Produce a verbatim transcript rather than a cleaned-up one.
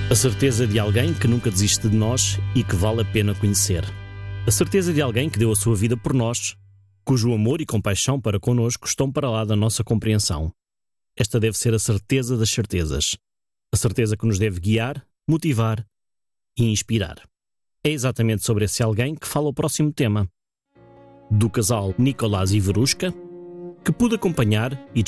A certeza de alguém que nunca desiste de nós e que vale a pena conhecer. A certeza de alguém que deu a sua vida por nós, cujo amor e compaixão para connosco estão para lá da nossa compreensão. Esta deve ser a certeza das certezas. A certeza que nos deve guiar, motivar e inspirar. É exatamente sobre esse alguém que fala o próximo tema. Do casal Nicolás e Verushka, que pude acompanhar e